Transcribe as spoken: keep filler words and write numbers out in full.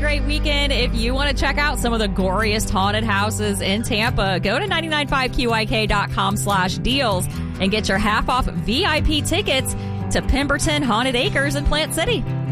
great weekend. If you want to check out some of the goriest haunted houses in Tampa, go to nine ninety-five Q I K dot com slash deals and get your half off V I P tickets to Pemberton Haunted Acres in Plant City.